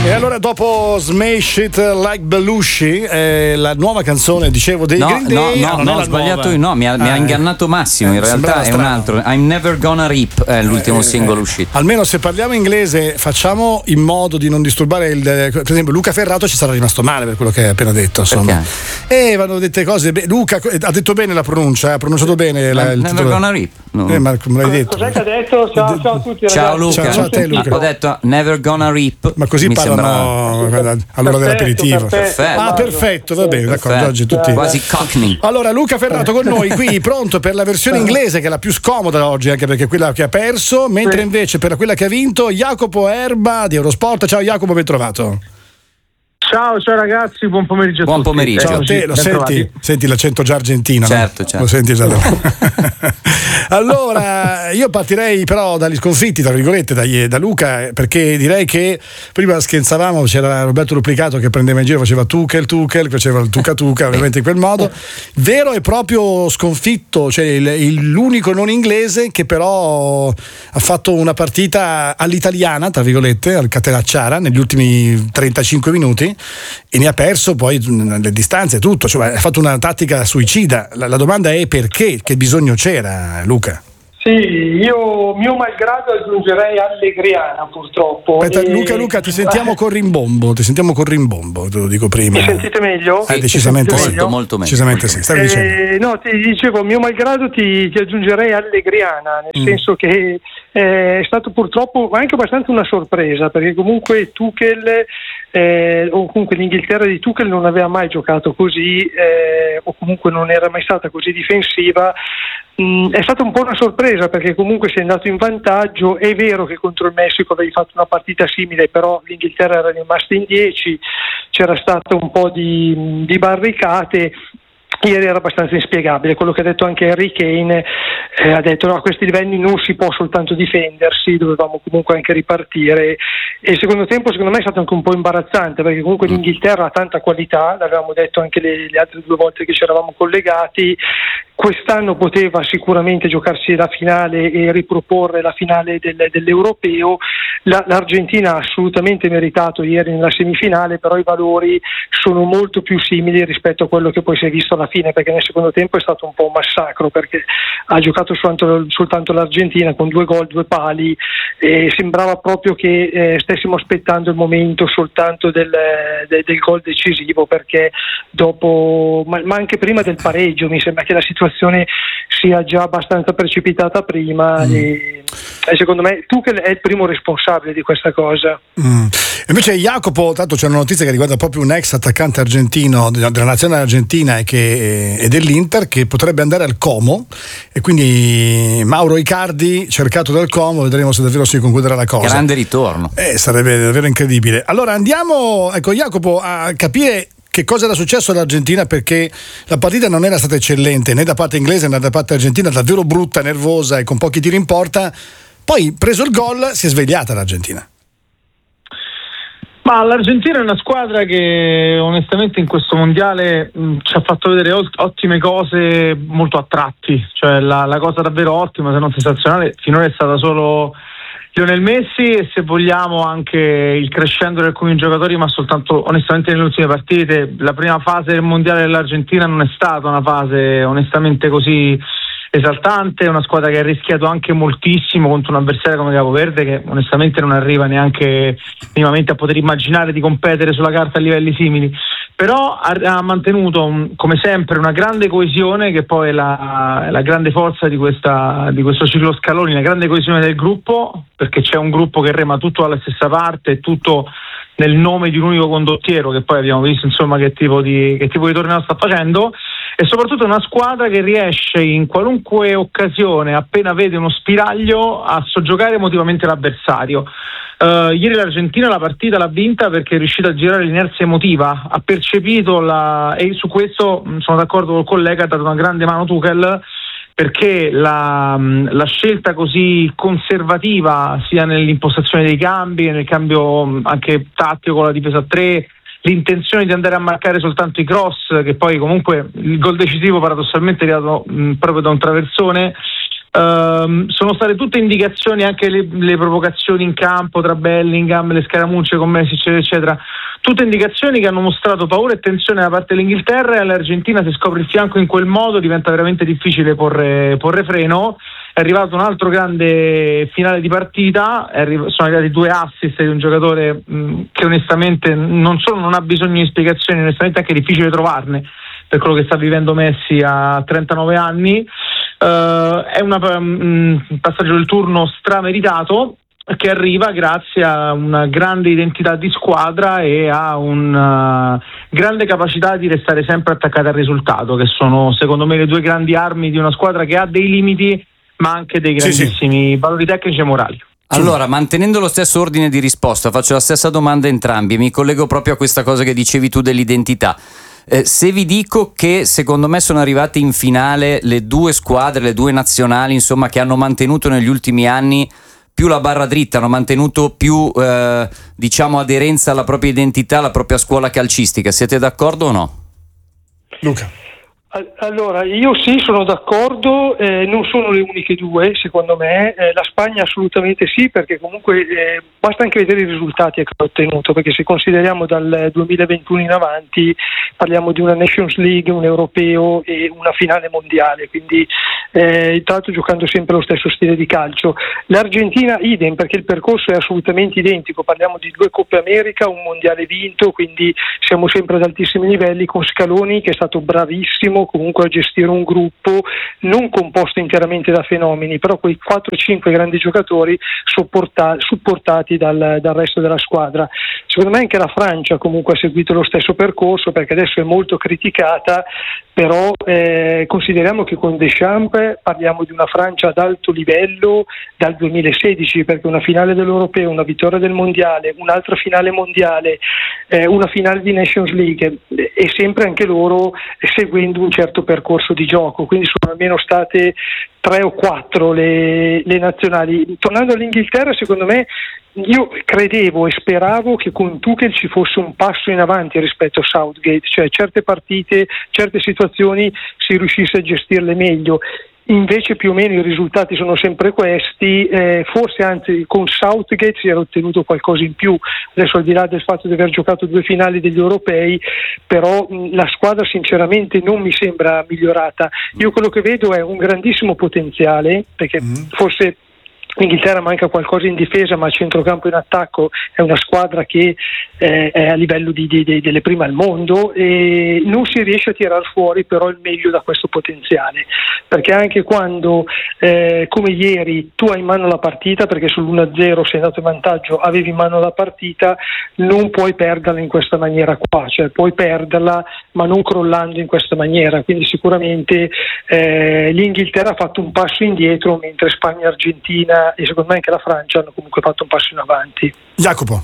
E allora dopo Smash It Like Belushi, la nuova canzone, dicevo, dei Green Day. No, ho sbagliato io, mi ha ingannato Massimo, in realtà è un altro. I'm Never Gonna Rip è l'ultimo singolo uscito. Almeno se parliamo inglese facciamo in modo di non disturbare per esempio Luca Ferrato ci sarà rimasto male per quello che hai appena detto, insomma. Vanno dette cose. Luca ha detto bene la pronuncia, ha pronunciato bene il Never titolo. Gonna Rip. No. Ma come l'hai detto? Cos'è che ha detto? Ciao a tutti, ciao ragazzi. Luca. Ciao a te, Luca. Ho detto Never Gonna Rip. Ma così parlano all'ora dell'aperitivo. Perfetto, va bene, d'accordo. Oggi tutti quasi cockney. Allora, Luca Ferrato con noi qui, pronto per la versione inglese, che è la più scomoda oggi, anche perché è quella che ha perso, mentre invece per quella che ha vinto Jacopo Erba di Eurosport. Ciao Jacopo, ben trovato. Ciao ragazzi, buon pomeriggio a tutti. Buon pomeriggio. Ciao a te, lo senti l'accento già argentino? Certo. Lo senti già. Allora, io partirei però dagli sconfitti, tra virgolette, da Luca, perché direi che prima scherzavamo, c'era Roberto Duplicato che prendeva in giro, faceva Tuchel, faceva il Tuca, ovviamente in quel modo. Vero e proprio sconfitto, cioè l'unico non inglese che però ha fatto una partita all'italiana, tra virgolette, al Catenacciara negli ultimi 35 minuti. E ne ha perso poi le distanze, tutto, cioè ha fatto una tattica suicida. La domanda è perché? Che bisogno c'era, Luca? Sì, io mio malgrado aggiungerei allegriana, purtroppo. Aspetta, Luca, ti sentiamo con rimbombo, te lo dico prima. Mi sentite meglio? Decisamente sì. Molto meglio. Decisamente sì, stavi dicendo. No, ti dicevo, mio malgrado ti aggiungerei allegriana, nel senso che è stato purtroppo anche abbastanza una sorpresa, perché comunque Tuchel o comunque l'Inghilterra di Tuchel non aveva mai giocato così, o comunque non era mai stata così difensiva. È stata un po' una sorpresa, perché comunque sei andato in vantaggio. È vero che contro il Messico avevi fatto una partita simile, però l'Inghilterra era rimasta in 10, c'era stato un po' di barricate. Ieri era abbastanza inspiegabile quello che ha detto anche Harry Kane, ha detto a questi livelli non si può soltanto difendersi, dovevamo comunque anche ripartire. E il secondo tempo secondo me è stato anche un po' imbarazzante, perché comunque l'Inghilterra ha tanta qualità, l'avevamo detto anche le altre 2 volte che ci eravamo collegati. Quest'anno poteva sicuramente giocarsi la finale e riproporre la finale dell'Europeo. L'Argentina ha assolutamente meritato ieri nella semifinale, però i valori sono molto più simili rispetto a quello che poi si è visto alla fine, perché nel secondo tempo è stato un po' un massacro, perché ha giocato soltanto l'Argentina con 2 gol, 2 pali, e sembrava proprio che stessimo aspettando il momento soltanto del gol decisivo, perché dopo, ma anche prima del pareggio, mi sembra che la situazione sia già abbastanza precipitata prima, e secondo me Tuchel è il primo responsabile di questa cosa. Invece Jacopo, tanto c'è una notizia che riguarda proprio un ex attaccante argentino della nazionale argentina e dell'Inter, che potrebbe andare al Como, e quindi Mauro Icardi cercato dal Como, vedremo se davvero si concluderà la cosa. Grande ritorno. Sarebbe davvero incredibile. Allora andiamo, Jacopo, a capire che cosa era successo all'Argentina, perché la partita non era stata eccellente né da parte inglese né da parte argentina, davvero brutta, nervosa e con pochi tiri in porta. Poi preso il gol si è svegliata l'Argentina. Ma l'Argentina è una squadra che onestamente in questo mondiale ci ha fatto vedere ottime cose molto a tratti, cioè la cosa davvero ottima, se non sensazionale, finora è stata solo Lionel Messi, e se vogliamo anche il crescendo di alcuni giocatori, ma soltanto onestamente nelle ultime partite. La prima fase del mondiale dell'Argentina non è stata una fase onestamente così esaltante, è una squadra che ha rischiato anche moltissimo contro un avversario come Capoverde, che onestamente non arriva neanche minimamente a poter immaginare di competere sulla carta a livelli simili, però ha mantenuto come sempre una grande coesione, che poi è la grande forza di questo ciclo Scaloni, la grande coesione del gruppo, perché c'è un gruppo che rema tutto dalla stessa parte e tutto nel nome di un unico condottiero, che poi abbiamo visto insomma che tipo di torneo sta facendo, e soprattutto una squadra che riesce in qualunque occasione, appena vede uno spiraglio, a soggiogare emotivamente l'avversario. Ieri l'Argentina la partita l'ha vinta perché è riuscita a girare l'inerzia emotiva, ha percepito e su questo sono d'accordo col collega, ha dato una grande mano Tuchel, perché la scelta così conservativa sia nell'impostazione dei cambi, nel cambio anche tattico con la difesa a 3, l'intenzione di andare a marcare soltanto i cross, che poi comunque il gol decisivo paradossalmente è arrivato proprio da un traversone, Sono state tutte indicazioni, anche le provocazioni in campo tra Bellingham, le scaramucce con Messi eccetera, tutte indicazioni che hanno mostrato paura e tensione da parte dell'Inghilterra, e all'Argentina, se scopre il fianco in quel modo, diventa veramente difficile porre freno. È arrivato un altro grande finale di partita, sono arrivati 2 assist di un giocatore che onestamente non solo non ha bisogno di spiegazioni, onestamente è anche difficile trovarne per quello che sta vivendo Messi a 39 anni. È un passaggio del turno strameritato, che arriva grazie a una grande identità di squadra e a una grande capacità di restare sempre attaccata al risultato, che sono secondo me le 2 grandi armi di una squadra che ha dei limiti ma anche dei grandissimi valori tecnici e morali. Allora, mantenendo lo stesso ordine di risposta, faccio la stessa domanda a entrambi e mi collego proprio a questa cosa che dicevi tu dell'identità. Se vi dico che secondo me sono arrivate in finale le 2 squadre, le 2 nazionali, insomma, che hanno mantenuto negli ultimi anni più la barra dritta, hanno mantenuto più aderenza alla propria identità, alla propria scuola calcistica, siete d'accordo o no? Luca. Allora, io sì, sono d'accordo, non sono le uniche 2, secondo me, la Spagna assolutamente sì, perché comunque basta anche vedere i risultati che ha ottenuto, perché se consideriamo dal 2021 in avanti parliamo di una Nations League, un europeo e una finale mondiale, quindi tra l'altro giocando sempre lo stesso stile di calcio. L'Argentina idem, perché il percorso è assolutamente identico, parliamo di 2 Coppe America, un mondiale vinto, quindi siamo sempre ad altissimi livelli, con Scaloni che è stato bravissimo comunque a gestire un gruppo non composto interamente da fenomeni, però quei 4-5 grandi giocatori supportati dal resto della squadra. Secondo me anche la Francia comunque ha seguito lo stesso percorso, perché adesso è molto criticata, però consideriamo che con Deschamps parliamo di una Francia ad alto livello dal 2016, perché una finale dell'Europeo, una vittoria del Mondiale, un'altra finale mondiale, una finale di Nations League, e sempre anche loro seguendo un certo percorso di gioco, quindi sono almeno state 3 o 4 le nazionali. Tornando all'Inghilterra, secondo me, io credevo e speravo che con Tuchel ci fosse un passo in avanti rispetto a Southgate, cioè certe partite, certe situazioni si riuscisse a gestirle meglio. Invece più o meno i risultati sono sempre questi, forse anzi con Southgate si era ottenuto qualcosa in più, adesso al di là del fatto di aver giocato 2 finali degli europei, però la squadra sinceramente non mi sembra migliorata. Io quello che vedo è un grandissimo potenziale, perché forse l'Inghilterra manca qualcosa in difesa, ma a centrocampo in attacco è una squadra che è a livello delle prime al mondo, e non si riesce a tirar fuori però il meglio da questo potenziale, perché anche quando come ieri tu hai in mano la partita, perché sull'1-0 sei andato in vantaggio, avevi in mano la partita, non puoi perderla in questa maniera qua, cioè puoi perderla ma non crollando in questa maniera, quindi sicuramente l'Inghilterra ha fatto un passo indietro, mentre Spagna e Argentina e secondo me anche la Francia hanno comunque fatto un passo in avanti. Jacopo.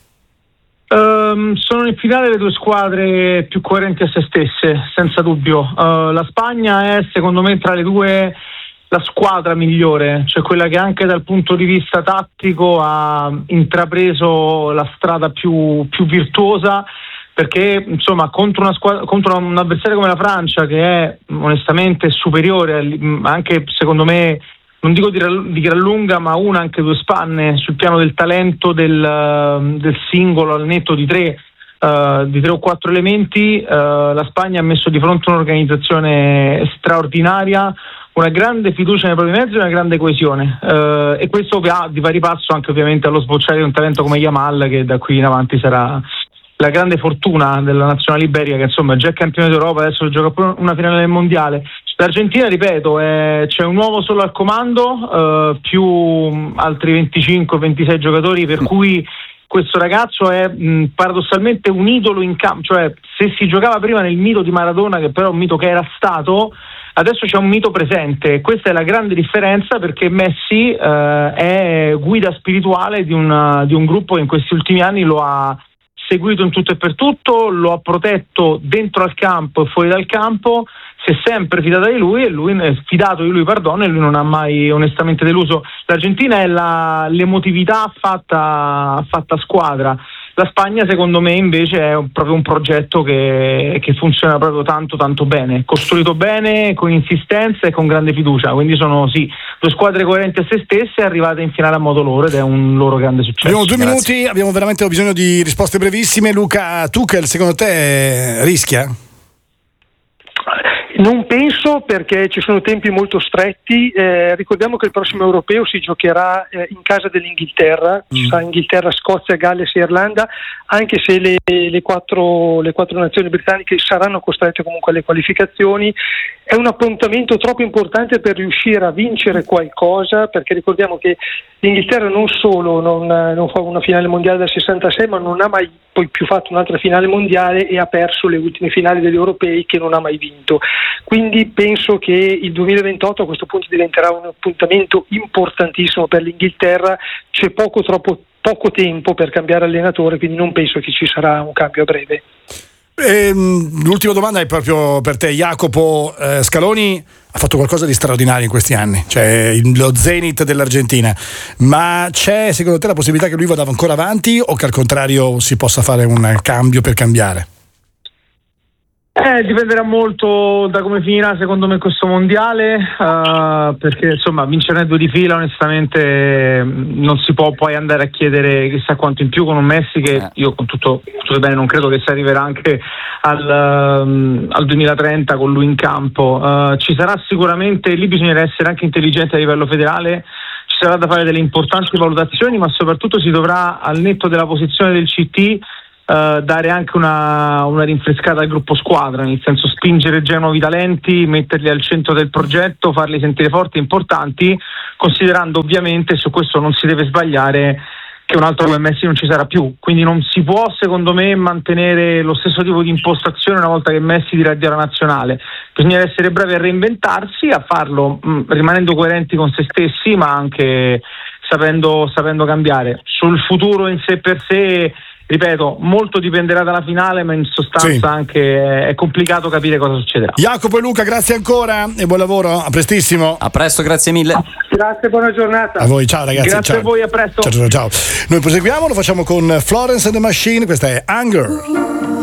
Sono in finale le 2 squadre più coerenti a se stesse, senza dubbio. La Spagna è secondo me tra le 2 la squadra migliore, cioè quella che anche dal punto di vista tattico ha intrapreso la strada più virtuosa, perché insomma contro un avversario come la Francia, che è onestamente superiore, anche secondo me, non dico di gran lunga, ma anche 2 spanne sul piano del talento del singolo, al netto di 3 o 4 elementi, la Spagna ha messo di fronte un'organizzazione straordinaria, una grande fiducia nei propri mezzi e una grande coesione, e questo va di pari passo anche ovviamente allo sbocciare di un talento come Yamal, che da qui in avanti sarà la grande fortuna della nazionale iberica, che insomma è già campione d'Europa, adesso gioca pure una finale del mondiale. L'Argentina, ripeto, c'è un uomo solo al comando, più altri 25-26 giocatori, per cui questo ragazzo è paradossalmente un idolo in campo, cioè se si giocava prima nel mito di Maradona, che però è un mito che era stato, adesso c'è un mito presente. Questa è la grande differenza, perché Messi è guida spirituale di un gruppo che in questi ultimi anni lo ha seguito in tutto e per tutto, lo ha protetto dentro al campo e fuori dal campo, si è sempre fidato di lui e lui non ha mai onestamente deluso. L'Argentina è l'emotività fatta squadra. La Spagna secondo me invece è proprio un progetto che funziona proprio tanto bene, costruito bene, con insistenza e con grande fiducia, quindi sono due squadre coerenti a se stesse, arrivate in finale a modo loro ed è un loro grande successo. Abbiamo 2 minuti, abbiamo veramente bisogno di risposte brevissime. Luca, Tuchel secondo te rischia? Non penso, perché ci sono tempi molto stretti. Ricordiamo che il prossimo europeo si giocherà in casa dell'Inghilterra, ci sarà Inghilterra, Scozia, Galles e Irlanda, anche se le quattro nazioni britanniche saranno costrette comunque alle qualificazioni. È un appuntamento troppo importante per riuscire a vincere qualcosa, perché ricordiamo che l'Inghilterra non solo non fa una finale mondiale dal 66, ma non ha mai poi più fatto un'altra finale mondiale e ha perso le ultime finali degli europei che non ha mai vinto. Quindi penso che il 2028 a questo punto diventerà un appuntamento importantissimo per l'Inghilterra. C'è troppo poco tempo per cambiare allenatore, quindi non penso che ci sarà un cambio a breve. L'ultima domanda è proprio per te, Jacopo. Scaloni ha fatto qualcosa di straordinario in questi anni, cioè lo Zenit dell'Argentina, ma c'è secondo te la possibilità che lui vada ancora avanti o che al contrario si possa fare un cambio per cambiare? Dipenderà molto da come finirà secondo me questo mondiale, perché insomma vincerne 2 di fila onestamente non si può poi andare a chiedere chissà quanto in più con un Messi che io con tutto bene non credo che si arriverà anche al 2030 con lui in campo. Ci sarà sicuramente, lì bisognerà essere anche intelligenti a livello federale, ci sarà da fare delle importanti valutazioni, ma soprattutto si dovrà, al netto della posizione del CT, dare anche una rinfrescata al gruppo squadra, nel senso spingere già nuovi talenti, metterli al centro del progetto, farli sentire forti e importanti, considerando ovviamente, su questo non si deve sbagliare, che un altro come Messi non ci sarà più, quindi non si può secondo me mantenere lo stesso tipo di impostazione una volta che Messi dirà addio alla nazionale. Bisogna essere bravi a reinventarsi, a farlo rimanendo coerenti con se stessi, ma anche sapendo cambiare. Sul futuro in sé per sé, ripeto, molto dipenderà dalla finale, ma in sostanza anche è complicato capire cosa succederà. Jacopo e Luca, grazie ancora e buon lavoro, a prestissimo. A presto, grazie mille. Grazie, buona giornata. A voi, ciao ragazzi. Grazie a voi, a presto. Ciao. Noi proseguiamo, lo facciamo con Florence and the Machine, questa è Hunger.